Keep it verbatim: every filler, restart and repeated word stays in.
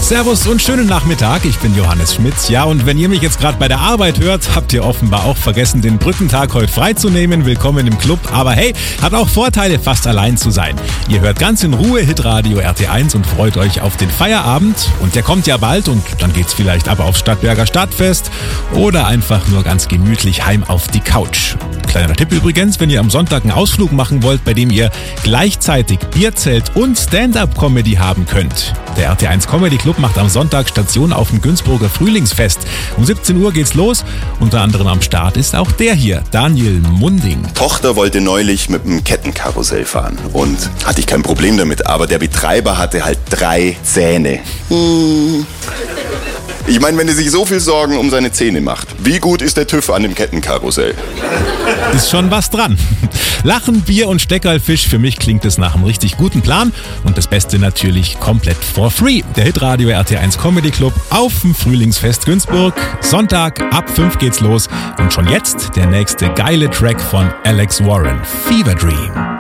Servus und schönen Nachmittag, ich bin Johannes Schmitz. Ja, und wenn ihr mich jetzt gerade bei der Arbeit hört, habt ihr offenbar auch vergessen, den Brückentag heute freizunehmen. Willkommen im Club, aber hey, hat auch Vorteile, fast allein zu sein. Ihr hört ganz in Ruhe Hitradio R T eins und freut euch auf den Feierabend. Und der kommt ja bald und dann geht's vielleicht aber aufs Stadtberger Stadtfest oder einfach nur ganz gemütlich heim auf die Couch. Kleiner Tipp übrigens, wenn ihr am Sonntag einen Ausflug machen wollt, bei dem ihr gleichzeitig Bierzelt und Stand-Up-Comedy haben könnt. Der R T eins Comedy Club macht am Sonntag Station auf dem Günzburger Frühlingsfest. Um siebzehn Uhr geht's los. Unter anderem am Start ist auch der hier, Daniel Munding. Tochter wollte neulich mit einem Kettenkarussell fahren und hatte ich kein Problem damit, aber der Betreiber hatte halt drei Zähne. Hm. Ich meine, wenn er sich so viel Sorgen um seine Zähne macht, wie gut ist der TÜV an dem Kettenkarussell? Ist schon was dran. Lachen, Bier und Steckerlfisch, für mich klingt es nach einem richtig guten Plan. Und das Beste natürlich komplett for free. Der Hitradio R T eins Comedy Club auf dem Frühlingsfest Günzburg. Sonntag ab fünf geht's los. Und schon jetzt der nächste geile Track von Alex Warren, Fever Dream.